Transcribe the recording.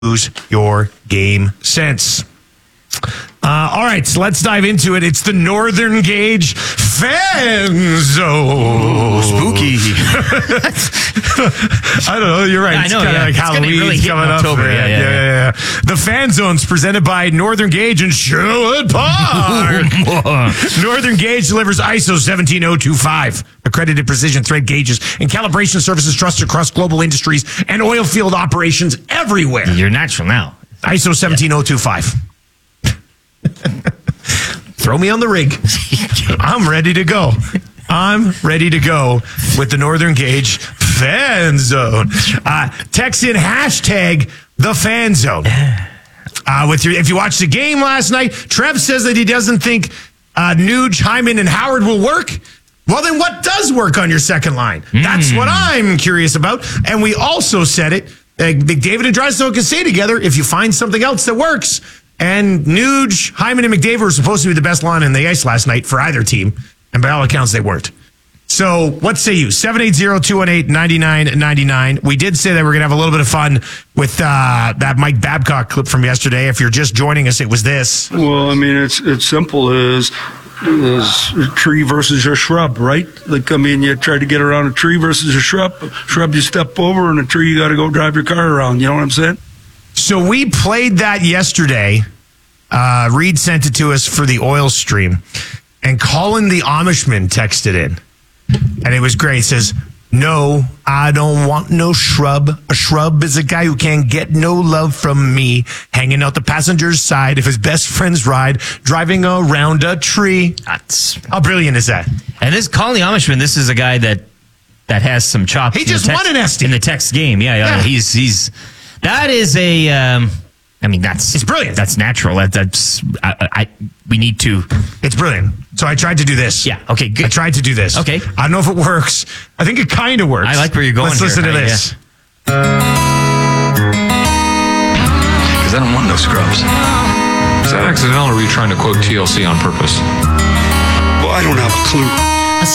lose your game sense. All right, so let's dive into it. It's the Northern Gauge Fan Zone. Spooky. I don't know. You're right. Yeah, it's I know. kind of like Halloween really coming up. October. Yeah. The Fan Zone's presented by Northern Gauge and Sherwood Park. Northern Gauge delivers ISO 17025, accredited precision thread gauges and calibration services trusted across global industries and oil field operations everywhere. You're natural now. ISO 17025. Throw me on the rig. I'm ready to go. I'm ready to go with the Northern Gauge Fan Zone. Text in hashtag the Fan Zone. If you watched the game last night, Trev says that he doesn't think Nuge, Hyman, and Howard will work. Well, then what does work on your second line? That's what I'm curious about. And we also said it. McDavid and Draisaitl can stay together if you find something else that works. And Nuge, Hyman, and McDavid were supposed to be the best line in the ice last night for either team. And by all accounts, they weren't. So what say you? 780-218-9999. We did say that we're going to have a little bit of fun with that Mike Babcock clip from yesterday. If you're just joining us, it was this. Well, I mean, it's simple as a tree versus a shrub, right? Like, I mean, you try to get around a tree versus a shrub. Shrub you step over, and a tree you got to go drive your car around. You know what I'm saying? So we played that yesterday. Reed sent it to us for the oil stream. And Colin the Amishman texted in. And it was great. He says, "No, I don't want no shrub. A shrub is a guy who can't get no love from me. Hanging out the passenger's side if his best friends ride, driving around a tree." How brilliant is that? And this Colin the Amishman, this is a guy that has some chops. He just won an Esty in the Tex game. Yeah. He's that is a. I mean, it's brilliant. That's natural. We need to. It's brilliant. So I tried to do this. Yeah. Okay. Good. I tried to do this. Okay. I don't know if it works. I think it kind of works. I like where you're going. Let's listen to this. Because I don't want no scrubs. Is that accidental, or were you trying to quote TLC on purpose? Well, I don't have a clue.